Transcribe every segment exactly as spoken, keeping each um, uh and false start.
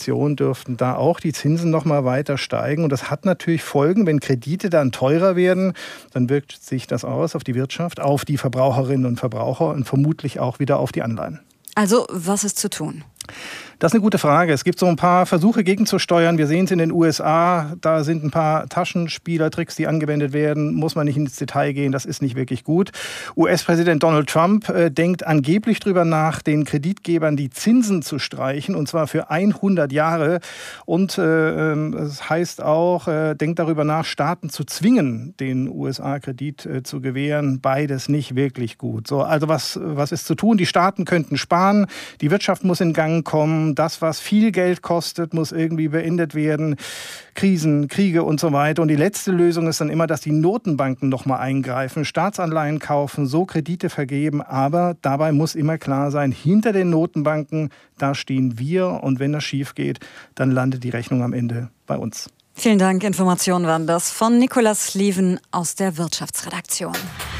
Inflation dürften da auch die Zinsen noch mal weiter steigen. Und das hat natürlich Folgen, wenn Kredite dann teurer werden, dann wirkt sich das aus auf die Wirtschaft, auf die Verbraucherinnen und Verbraucher und vermutlich auch wieder auf die Anleihen. Also, was ist zu tun? Das ist eine gute Frage. Es gibt so ein paar Versuche gegenzusteuern. Wir sehen es in den U S A. Da sind ein paar Taschenspielertricks, die angewendet werden. Muss man nicht ins Detail gehen. Das ist nicht wirklich gut. U S-Präsident Donald Trump äh, denkt angeblich darüber nach, den Kreditgebern die Zinsen zu streichen. Und zwar für hundert Jahre. Und äh, das heißt auch, äh, denkt darüber nach, Staaten zu zwingen, den U S A-Kredit äh, zu gewähren. Beides nicht wirklich gut. So, also was, was ist zu tun? Die Staaten könnten sparen. Die Wirtschaft muss in Gang kommen. Das, was viel Geld kostet, muss irgendwie beendet werden. Krisen, Kriege und so weiter. Und die letzte Lösung ist dann immer, dass die Notenbanken noch mal eingreifen, Staatsanleihen kaufen, so Kredite vergeben. Aber dabei muss immer klar sein, hinter den Notenbanken, da stehen wir. Und wenn das schief geht, dann landet die Rechnung am Ende bei uns. Vielen Dank. Informationen waren das von Nicolas Lieven aus der Wirtschaftsredaktion.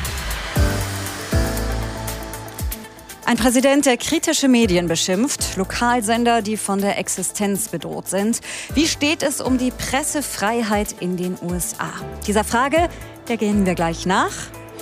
Ein Präsident, der kritische Medien beschimpft, Lokalsender, die von der Existenz bedroht sind. Wie steht es um die Pressefreiheit in den U S A? Dieser Frage, der gehen wir gleich nach.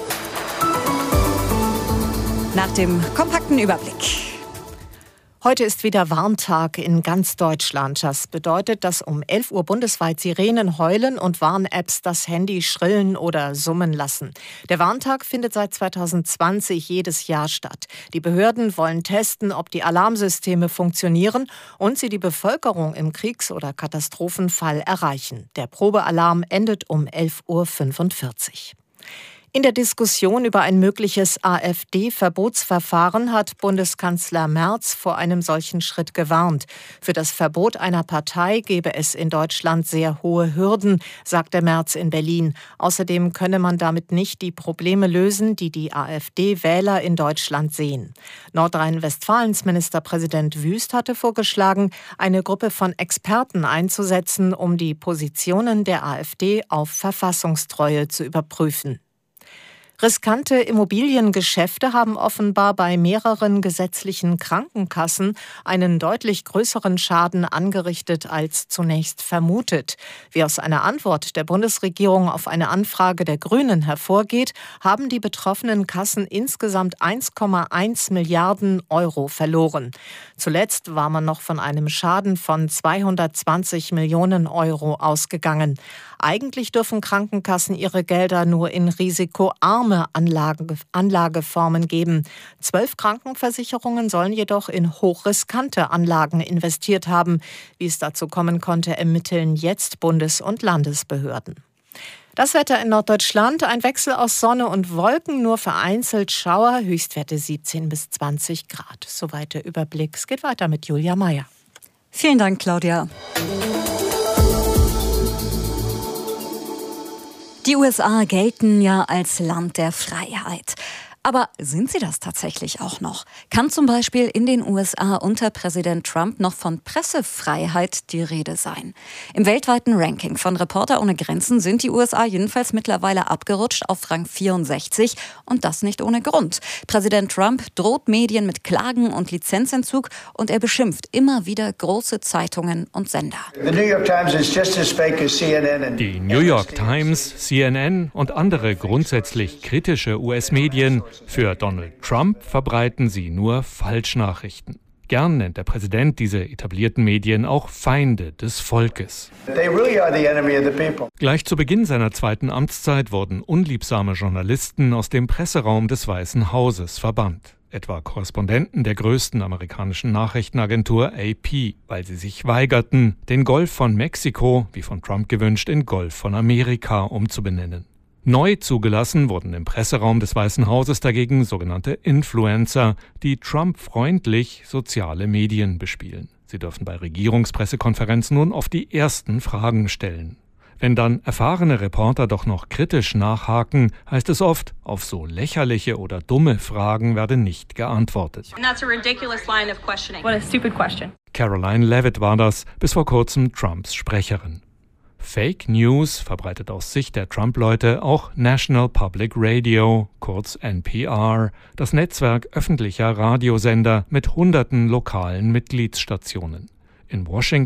Nach dem kompakten Überblick. Heute ist wieder Warntag in ganz Deutschland. Das bedeutet, dass um elf Uhr bundesweit Sirenen heulen und Warn-Apps das Handy schrillen oder summen lassen. Der Warntag findet seit zweitausendzwanzig jedes Jahr statt. Die Behörden wollen testen, ob die Alarmsysteme funktionieren und sie die Bevölkerung im Kriegs- oder Katastrophenfall erreichen. Der Probealarm endet um elf Uhr fünfundvierzig. In der Diskussion über ein mögliches AfD-Verbotsverfahren hat Bundeskanzler Merz vor einem solchen Schritt gewarnt. Für das Verbot einer Partei gebe es in Deutschland sehr hohe Hürden, sagte Merz in Berlin. Außerdem könne man damit nicht die Probleme lösen, die die AfD-Wähler in Deutschland sehen. Nordrhein-Westfalens Ministerpräsident Wüst hatte vorgeschlagen, eine Gruppe von Experten einzusetzen, um die Positionen der AfD auf Verfassungstreue zu überprüfen. Riskante Immobiliengeschäfte haben offenbar bei mehreren gesetzlichen Krankenkassen einen deutlich größeren Schaden angerichtet als zunächst vermutet. Wie aus einer Antwort der Bundesregierung auf eine Anfrage der Grünen hervorgeht, haben die betroffenen Kassen insgesamt eins Komma eins Milliarden Euro verloren. Zuletzt war man noch von einem Schaden von zweihundertzwanzig Millionen Euro ausgegangen. Eigentlich dürfen Krankenkassen ihre Gelder nur in risikoarme Anlage, Anlageformen geben. Zwölf Krankenversicherungen sollen jedoch in hochriskante Anlagen investiert haben. Wie es dazu kommen konnte, ermitteln jetzt Bundes- und Landesbehörden. Das Wetter in Norddeutschland, ein Wechsel aus Sonne und Wolken, nur vereinzelt Schauer, Höchstwerte siebzehn bis zwanzig Grad. Soweit der Überblick. Es geht weiter mit Julia Meyer. Vielen Dank, Claudia. Die U S A gelten ja als Land der Freiheit. Aber sind sie das tatsächlich auch noch? Kann zum Beispiel in den U S A unter Präsident Trump noch von Pressefreiheit die Rede sein? Im weltweiten Ranking von Reporter ohne Grenzen sind die U S A jedenfalls mittlerweile abgerutscht auf Rang vierundsechzig und das nicht ohne Grund. Präsident Trump droht Medien mit Klagen und Lizenzentzug und er beschimpft immer wieder große Zeitungen und Sender. The New York Times is just as fake as C N N. Die New York Times, C N N und andere grundsätzlich kritische U S-Medien. Für Donald Trump verbreiten sie nur Falschnachrichten. Gern nennt der Präsident diese etablierten Medien auch Feinde des Volkes. They really are the enemy of the people. Gleich zu Beginn seiner zweiten Amtszeit wurden unliebsame Journalisten aus dem Presseraum des Weißen Hauses verbannt. Etwa Korrespondenten der größten amerikanischen Nachrichtenagentur A P, weil sie sich weigerten, den Golf von Mexiko, wie von Trump gewünscht, in Golf von Amerika umzubenennen. Neu zugelassen wurden im Presseraum des Weißen Hauses dagegen sogenannte Influencer, die Trump-freundlich soziale Medien bespielen. Sie dürfen bei Regierungspressekonferenzen nun oft die ersten Fragen stellen. Wenn dann erfahrene Reporter doch noch kritisch nachhaken, heißt es oft, auf so lächerliche oder dumme Fragen werde nicht geantwortet. And that's a ridiculous line of questioning. What a stupid question. Caroline Levitt war das, bis vor kurzem Trumps Sprecherin. Fake News verbreitet aus Sicht der Trump-Leute auch National Public Radio, kurz N P R, das Netzwerk öffentlicher Radiosender mit hunderten lokalen Mitgliedsstationen. In Washington